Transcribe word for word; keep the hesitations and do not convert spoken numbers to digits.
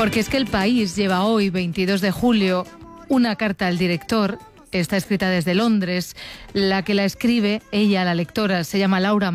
Porque es que El País lleva hoy, veintidós de julio, una carta al director. Está escrita desde Londres. La que la escribe, ella, la lectora, se llama Laura